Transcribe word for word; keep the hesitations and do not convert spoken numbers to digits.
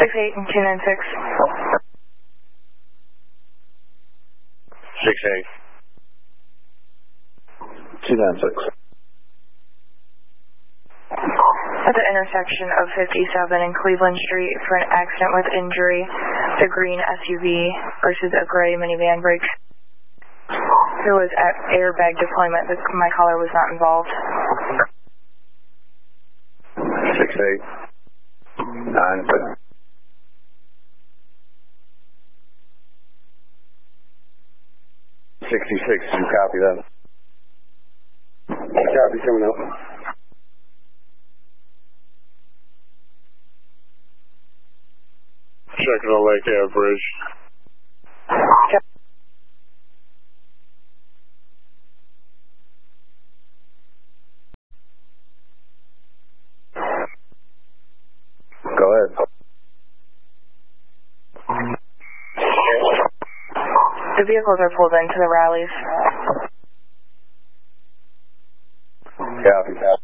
six eight and two nine six. six eight. two nine six. At the intersection of fifty-seven and Cleveland Street for an accident with injury, the green S U V versus a gray minivan brakes. There was at airbag deployment. The, my caller was not involved. six eight. nine six. sixty-six, you copy that? Copy, coming up. Checking on Lake Ave Bridge. Go ahead. The vehicles are pulled into the rallies. Copy.